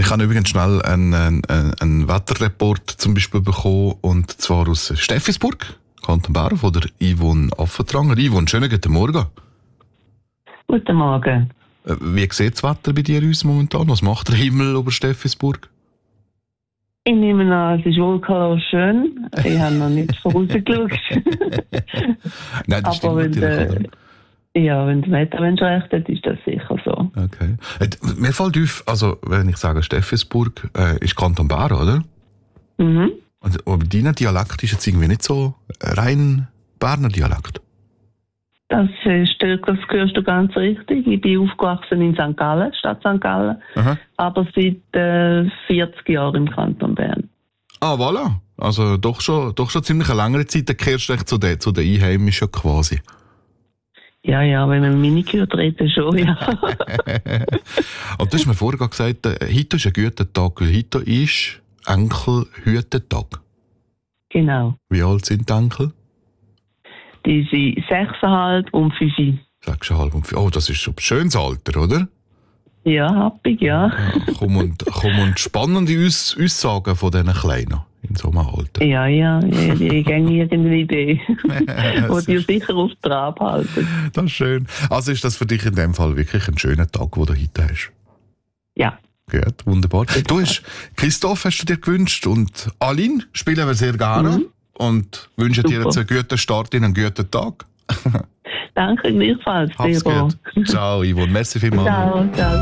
Ich habe übrigens schnell einen Wetterreport zum Beispiel bekommen, und zwar aus Steffisburg, Kanton Bern, von der Yvonne Affentranger. Yvonne, schönen guten Morgen. Guten Morgen. Wie sieht das Wetter bei dir aus momentan? Was macht der Himmel über Steffisburg? Ich nehme an, es ist wolkenlos schön. Ich habe noch nicht vorausgeschaut. Nein, das stimmt natürlich, oder? Wenn das Wetter recht hat, ist das sicher so. Okay. Mir fällt auf, also wenn ich sage Steffisburg, ist Kanton Bern, oder? Mhm. Aber dein Dialekt ist jetzt irgendwie nicht so rein Berner Dialekt. Das hörst du ganz richtig. Ich bin aufgewachsen in St. Gallen, Stadt St. Gallen, aber seit 40 Jahren im Kanton Bern. Ah, voilà. Also doch schon ziemlich eine längere Zeit, dann kehrst du echt zu den Einheimischen quasi. Ja, wenn man meine gehört reden, schon, ja. Und du hast mir vorher gesagt, heute ist ein guter Tag, weil heute ist Enkelhütetag. Genau. Wie alt sind die Enkel? Die sind 6,5 und 5. 6,5 und 5. Oh, das ist schon ein schönes Alter, oder? Ja, happig, ja. Kommen spannende Aussagen von diesen Kleinen in so einem Alter. Ja, die gehen irgendeine Idee, die dir sicher auf Trab halten. Das ist schön. Also ist das für dich in dem Fall wirklich ein schöner Tag, den du heute hast? Ja. Gut, wunderbar. Du hast, Christoph hast du dir gewünscht, und Aline spielen wir sehr gerne und wünschen dir jetzt einen guten Start in einen guten Tag. Danke gleichfalls. Hab's gut. Ciao, Yvonne. Merci vielmals. Ciao.